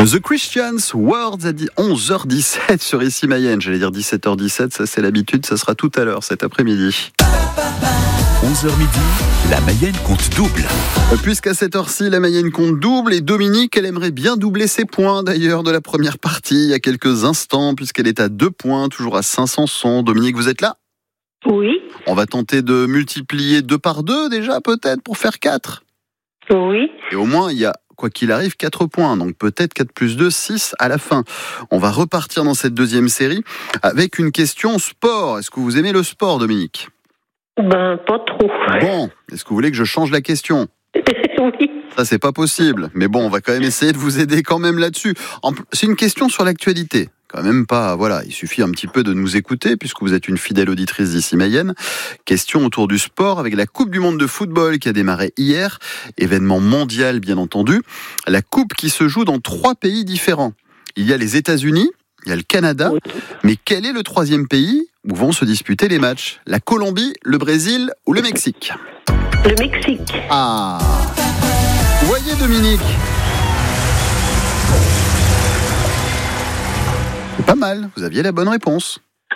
The Christians, Words à 11h17 sur Ici Mayenne. J'allais dire 17h17, ça c'est l'habitude, ça sera tout à l'heure cet après-midi. 11h midi, la Mayenne compte double. Puisqu'à cette heure-ci, la Mayenne compte double et Dominique, elle aimerait bien doubler ses points d'ailleurs de la première partie il y a quelques instants, puisqu'elle est à 2 points, toujours à 500. Dominique, vous êtes là ? Oui. On va tenter de multiplier 2 par 2 déjà peut-être pour faire 4. Oui. Et au moins, il y a, quoi qu'il arrive, 4 points. Donc peut-être 4 plus 2, 6 à la fin. On va repartir dans cette deuxième série avec une question sport. Est-ce que vous aimez le sport, Dominique ? Ben, pas trop. Bon, est-ce que vous voulez que je change la question ? Oui. Ça, c'est pas possible. Mais bon, on va quand même essayer de vous aider quand même là-dessus. C'est une question sur l'actualité. Quand même pas, voilà, il suffit un petit peu de nous écouter puisque vous êtes une fidèle auditrice d'Ici Mayenne. Question autour du sport avec la Coupe du Monde de football qui a démarré hier. Événement mondial, bien entendu. La Coupe qui se joue dans 3 pays différents. Il y a les États-Unis, il y a le Canada. Oui. Mais quel est le 3e pays où vont se disputer les matchs ? La Colombie, le Brésil ou le Mexique ? Le Mexique. Ah ! Vous voyez, Dominique ? C'est pas mal, vous aviez la bonne réponse.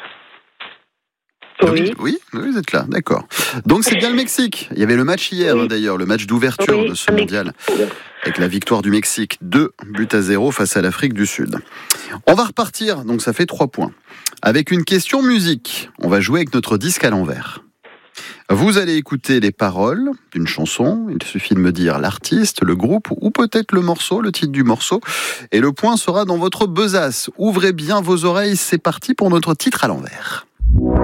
Oui. Oui, vous êtes là, d'accord. Donc c'est bien le Mexique. Il y avait le match hier, Oui. d'ailleurs, le match d'ouverture Oui, de ce le mondial, avec la victoire du Mexique, 2-0 face à l'Afrique du Sud. On va repartir, donc ça fait 3 points. Avec une question musique, on va jouer avec notre disque à l'envers. Vous allez écouter les paroles d'une chanson, il suffit de me dire l'artiste, le groupe ou peut-être le morceau, le titre du morceau, et le point sera dans votre besace. Ouvrez bien vos oreilles, c'est parti pour notre titre à l'envers.